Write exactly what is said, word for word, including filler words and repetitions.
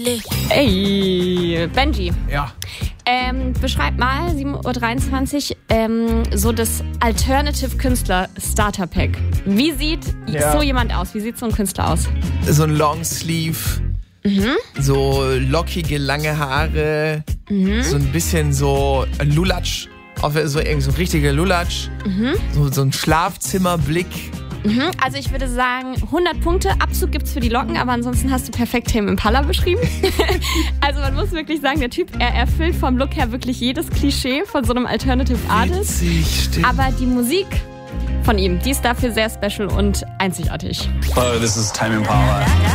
Ey, Benji. Ja. Ähm, beschreib mal, sieben Uhr dreiundzwanzig, ähm, so das Alternative Künstler Starter Pack. Wie sieht Ja. so jemand aus? Wie sieht so ein Künstler aus? So ein Longsleeve, Mhm. so lockige, lange Haare, Mhm. so ein bisschen so ein Lulatsch, auf so irgendwie so ein richtiger Lulatsch, Mhm. so, so ein Schlafzimmerblick. Mhm. Also ich würde sagen, hundert Punkte, Abzug gibt's für die Locken, aber ansonsten hast du perfekt Tame Impala beschrieben. Also man muss wirklich sagen, der Typ, er erfüllt vom Look her wirklich jedes Klischee von so einem Alternative Artist. Witzig, stimmt. Aber die Musik von ihm, die ist dafür sehr special und einzigartig. Hello, this is Tame Impala.